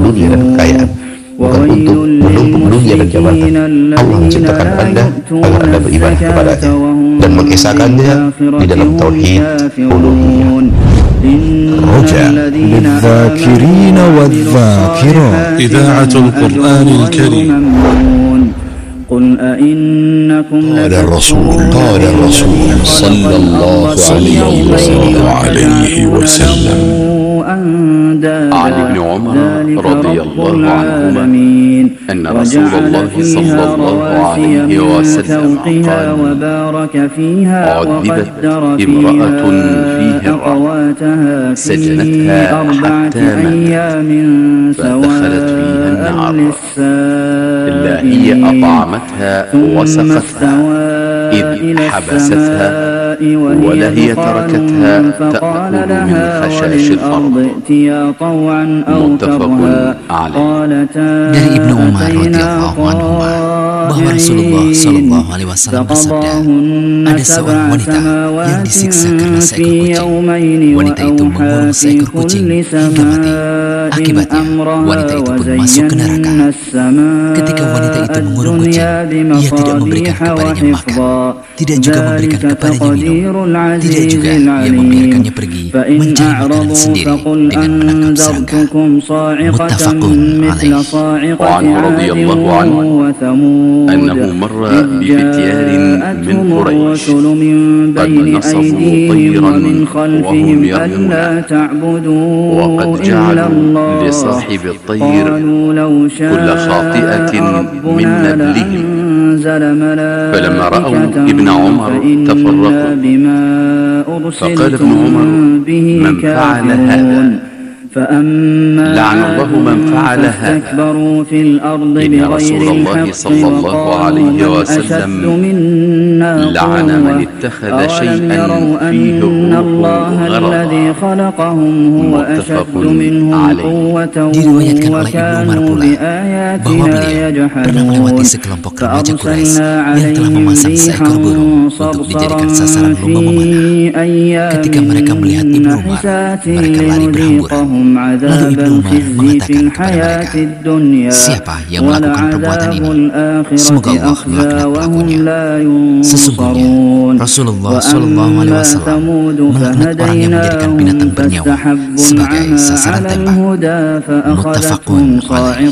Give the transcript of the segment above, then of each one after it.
dunia dan kekayaan, bukan untuk menumpuk dunia dan jabatan. Allah menciptakan Anda agar Anda beribadah kepadanya dan mengesahkannya di dalam tauhid uluhiyah. Roja للذاكرين والذاكرات إذاعة القرآن الكريم. قال الرسول صلى الله عليه وسلم عن ابن عمر رضي الله عنهما أن رسول الله صلى الله عليه وسلم قال: عذبت امرأة في هرة سجنتها حتى ماتت فدخلت فيها النار إلا هي أطعمتها وسقتها إذ حبستها ولا هي تركتها تأكل من خشاش الأرض. متفق عليه. Dari Ibnu Umar radhiyallahu anhu bahwa Rasulullah sallallahu alaihi wasallam bersabda, ada seorang wanita yang disiksa karena seekor kucing. Wanita itu mengurung seekor kucing hingga mati. Akibatnya wanita itu pun masuk ke neraka. Ketika wanita itu mengurung kucing, ia tidak memberikan kepadanya makan, tidak juga memberikan kepadanya minum, tidak juga ia membiarkannya pergi mencari makanan sendiri dengan menangkap serangga. Muttafaqun alaih. وعنه رضي الله عنه أنه مر بفتيان من قريش قد نصبوا طيرا وهم يرمون، وقد جعلوا لصاحب الطير كل خاطئة من نبلهم، فلما رأوا ابن عمر تفرقوا، فقال ابن عمر: من فعل هذا لعن الله من فعل هذا، إن رسول الله صلى الله عليه وسلم لعن من اتخذ شيئا فيه الروح غرضا. متفق عليه. Diriwayatkan oleh Ibnu Umar pula bahwa beliau pernah melewati sekelompok remaja Quraisy yang telah memasang seekor burung untuk dijadikan sasaran lomba memanah. Ketika mereka melihat Ibnu Umar, mereka lari berhamburan. Lalu Ibnu Umar mengatakan kepada mereka, siapa yang melakukan perbuatan ini? Semoga Allah melaknat pelakunya. Sesungguhnya Rasulullah SAW melaknat orang yang menjadikan binatang bernyawa sebagai sasaran tembak. Muttafaqun alaih.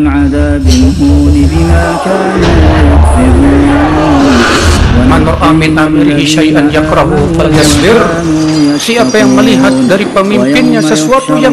Man ra'a min amirihi syai'an yakrahu falyasbir. Siapa yang melihat dari pemimpinnya sesuatu yang